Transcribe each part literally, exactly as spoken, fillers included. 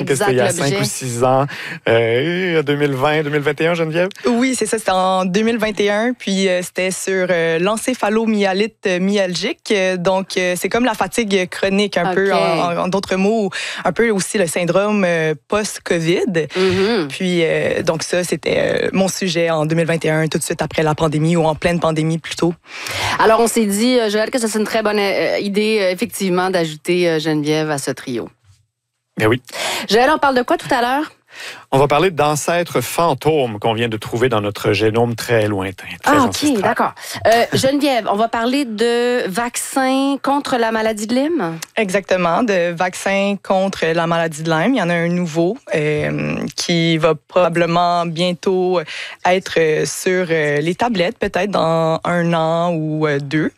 que c'était il y a cinq ou six ans, euh, deux mille vingt, deux mille vingt et un, Geneviève? Oui, c'est ça, c'était en deux mille vingt et un, puis euh, c'était sur euh, l'encéphalomyélite myalgique. Donc, euh, c'est comme la fatigue chronique, un okay. peu, en, en d'autres mots, un peu aussi le syndrome euh, post-COVID. Mm-hmm. Puis, euh, donc ça, c'était euh, mon sujet en deux mille vingt et un, tout de suite après la pandémie, ou en pleine pandémie plutôt. Alors, on s'est dit, Joël, que ça c'est une très bonne euh, idée, euh, effectivement, d'ajouter euh, Geneviève à ce trio. Ben oui. Joël, on parle de quoi tout à l'heure? On va parler d'ancêtres fantômes qu'on vient de trouver dans notre génome très lointain. Très ah, OK, ancestral. d'accord. Euh, Geneviève, on va parler de vaccins contre la maladie de Lyme? Exactement, de vaccins contre la maladie de Lyme. Il y en a un nouveau euh, qui va probablement bientôt être sur les tablettes, peut-être dans un an ou deux.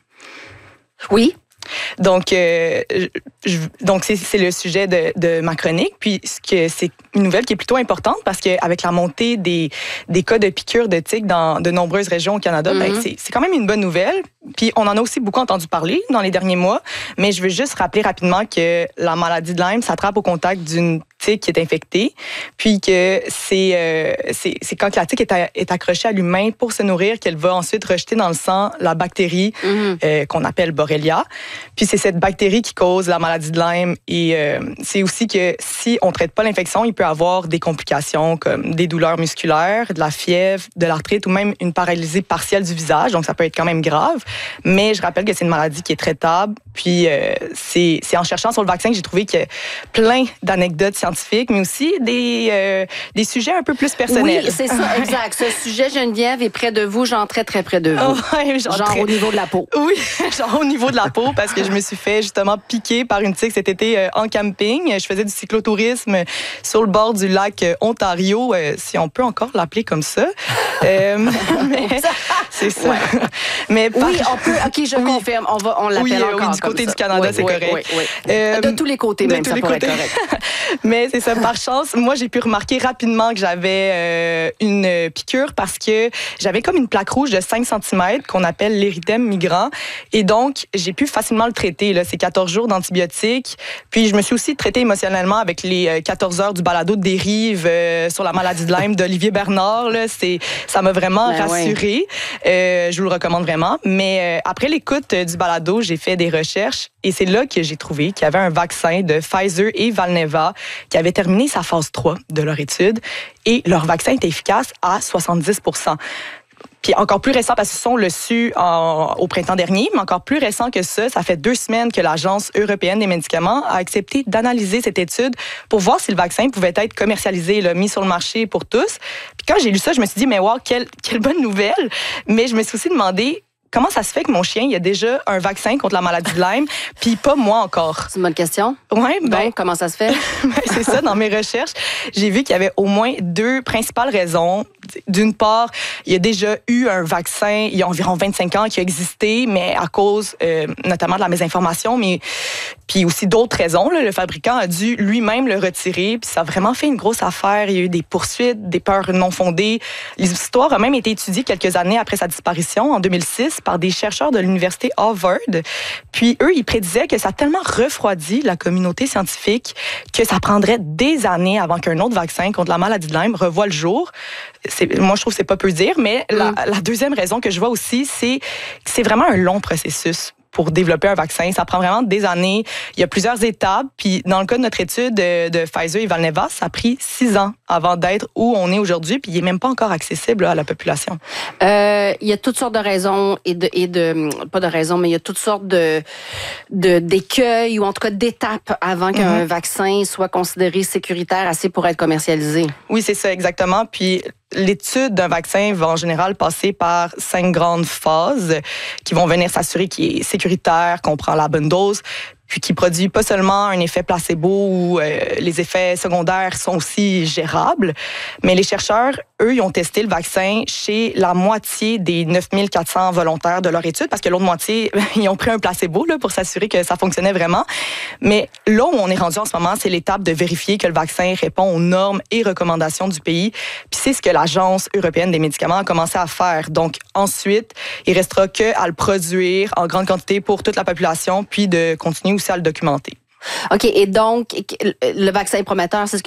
Oui. Donc, euh, je, donc c'est, c'est le sujet de, de ma chronique. Puis, ce que c'est une nouvelle qui est plutôt importante parce qu'avec la montée des, des cas de piqûres de tiques dans de nombreuses régions au Canada, mm-hmm. ben, c'est, c'est quand même une bonne nouvelle. Puis, on en a aussi beaucoup entendu parler dans les derniers mois. Mais je veux juste rappeler rapidement que la maladie de Lyme s'attrape au contact d'une tique qui est infectée. Puis que c'est, euh, c'est, c'est quand la tique est, à, est accrochée à l'humain pour se nourrir qu'elle va ensuite rejeter dans le sang la bactérie mm-hmm. euh, qu'on appelle Borrelia. Puis c'est cette bactérie qui cause la maladie de Lyme. Et euh, c'est aussi que si on ne traite pas l'infection, il peut avoir des complications comme des douleurs musculaires, de la fièvre, de l'arthrite ou même une paralysie partielle du visage. Donc ça peut être quand même grave. Mais je rappelle que c'est une maladie qui est traitable. Puis euh, c'est, c'est en cherchant sur le vaccin que j'ai trouvé qu'il y a plein d'anecdotes scientifiques, mais aussi des, euh, des sujets un peu plus personnels. Oui, c'est ça, exact. Ce sujet, Geneviève, est près de vous, genre très, très près de vous. Oh, ouais, genre genre très... au niveau de la peau. Oui, genre au niveau de la peau, parce que je me suis fait justement piquer par une tique cet été euh, en camping. Je faisais du cyclotourisme sur le bord du lac euh, Ontario, euh, si on peut encore l'appeler comme ça. Euh, mais c'est ça. Ouais. Mais par... Oui, on peut. OK, je oui. confirme. On, va, on l'appelle oui, encore oui, du côté ça. du Canada, oui, c'est oui, correct. Oui, oui. Euh, de tous les côtés, même, ça pourrait être correct. Mais c'est ça, par chance, moi, j'ai pu remarquer rapidement que j'avais euh, une piqûre parce que j'avais comme une plaque rouge de cinq centimètres qu'on appelle l'érythème migrant. Et donc, j'ai pu facilement le traiter. Là. C'est quatorze jours d'antibiotiques. Puis, je me suis aussi traitée émotionnellement avec les quatorze heures du balado de dérive euh, sur la maladie de Lyme d'Olivier Bernard. Là. C'est, ça m'a vraiment ben rassurée. Ouais. Euh, je vous le recommande vraiment. Mais euh, après l'écoute du balado, j'ai fait des recherches et c'est là que j'ai trouvé qu'il y avait un vaccin de Pfizer et Valneva qui avait terminé sa phase trois de leur étude et leur vaccin était efficace à soixante-dix pour cent. Puis encore plus récent, parce qu'ils sont le su en, au printemps dernier, mais encore plus récent que ça, ça fait deux semaines que l'Agence européenne des médicaments a accepté d'analyser cette étude pour voir si le vaccin pouvait être commercialisé, là, mis sur le marché pour tous. Puis quand j'ai lu ça, je me suis dit, mais wow, quelle, quelle bonne nouvelle! Mais je me suis aussi demandé, comment ça se fait que mon chien, il y a déjà un vaccin contre la maladie de Lyme, puis pas moi encore? C'est une bonne question. Ouais, ben, donc, comment ça se fait? Ben, c'est ça, dans mes recherches, j'ai vu qu'il y avait au moins deux principales raisons. D'une part, il y a déjà eu un vaccin il y a environ vingt-cinq ans qui a existé, mais à cause euh, notamment de la mésinformation, mais puis aussi d'autres raisons. Là, le fabricant a dû lui-même le retirer, puis ça a vraiment fait une grosse affaire. Il y a eu des poursuites, des peurs non fondées. L'histoire a même été étudiée quelques années après sa disparition, en deux mille six, par des chercheurs de l'université Harvard. Puis eux, ils prédisaient que ça a tellement refroidi la communauté scientifique que ça prendrait des années avant qu'un autre vaccin contre la maladie de Lyme revoie le jour. C'est, moi, je trouve que c'est pas peu dire, mais mm. la, la deuxième raison que je vois aussi, c'est que c'est vraiment un long processus pour développer un vaccin. Ça prend vraiment des années. Il y a plusieurs étapes. Puis, dans le cas de notre étude de, de Pfizer et Valneva, ça a pris six ans avant d'être où on est aujourd'hui. Puis, il n'est même pas encore accessible là, à la population. Euh, il y a toutes sortes de raisons et de, et de pas de raisons, mais il y a toutes sortes de, de d'écueils ou en tout cas d'étapes avant qu'un mm-hmm. vaccin soit considéré sécuritaire assez pour être commercialisé. Oui, c'est ça, exactement. Puis, l'étude d'un vaccin va en général passer par cinq grandes phases qui vont venir s'assurer qu'il est sécuritaire, qu'on prend la bonne dose, puis qui produit pas seulement un effet placebo où euh, les effets secondaires sont aussi gérables, mais les chercheurs, eux, ils ont testé le vaccin chez la moitié des neuf mille quatre cents volontaires de leur étude, parce que l'autre moitié, ils ont pris un placebo là, pour s'assurer que ça fonctionnait vraiment. Mais là où on est rendu en ce moment, c'est l'étape de vérifier que le vaccin répond aux normes et recommandations du pays. Puis c'est ce que l'Agence européenne des médicaments a commencé à faire. Donc ensuite, il restera qu'à le produire en grande quantité pour toute la population, puis de continuer aussi à le documenter. OK, et donc, le vaccin est prometteur, c'est ce